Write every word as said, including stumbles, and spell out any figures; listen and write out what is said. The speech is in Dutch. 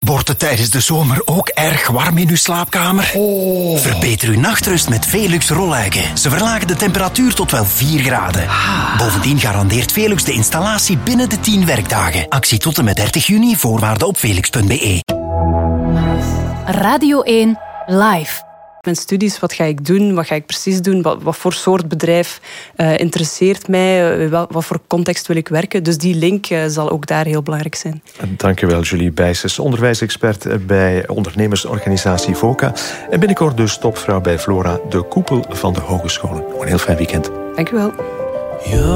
Wordt het tijdens de zomer ook erg warm in uw slaapkamer? Oh. Verbeter uw nachtrust met Velux rolluiken. Ze verlagen de temperatuur tot wel vier graden. Ah. Bovendien garandeert Velux de installatie binnen de tien werkdagen. Actie tot en met dertig juni, voorwaarden op velux punt be. Radio één Live. Mijn studies, wat ga ik doen, wat ga ik precies doen, wat, wat voor soort bedrijf uh, interesseert mij, uh, wat, wat voor context wil ik werken. Dus die link uh, zal ook daar heel belangrijk zijn. Dank u wel, Julie Bijsens, onderwijsexpert bij ondernemersorganisatie VOCA. En binnenkort dus topvrouw bij Flora, de koepel van de hogescholen. Een heel fijn weekend. Dank u wel. Ja.